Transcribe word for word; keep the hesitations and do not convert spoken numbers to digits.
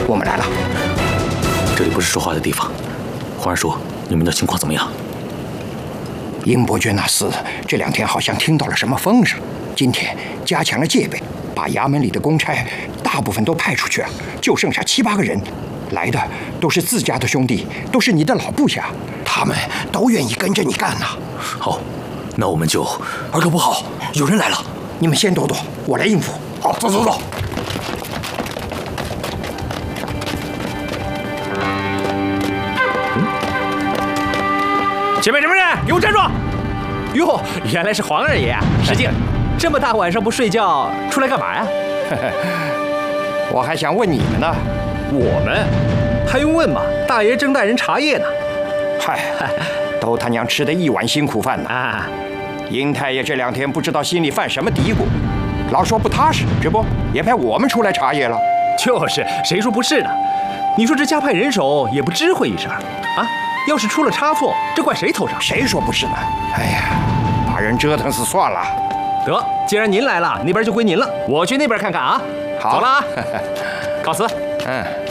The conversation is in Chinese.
我们来了。 这里不是说话的地方。皇上说，你们的情况怎么样？ 英伯爵那厮这两天好像听到了什么风声，今天加强了戒备，把衙门里的公差大部分都派出去了，就剩下七八个人。来的都是自家的兄弟，都是你的老部下，他们都愿意跟着你干呐。 好，那我们就……二哥不好，有人来了， 你们先躲躲，我来应付。 好，走走走。 前面什么人？给我站住！哟，原来是皇二爷啊！石敬，这么大晚上不睡觉，出来干嘛呀？ 我还想问你们呢。 我们还用问吗？大爷正带人查夜呢。 嗨，都他娘吃的一碗辛苦饭呢。 啊， 英太爷这两天不知道心里犯什么嘀咕，老说不踏实，这不也派我们出来查夜了？ 就是，谁说不是呢？你说这加派人手也不知会一声啊？要是出了差错，这怪谁头上？ 谁说不是呢？哎呀，把人折腾死算了。 得，既然您来了，那边就归您了，我去那边看看啊。 好， 走了啊，告辞。 嗯。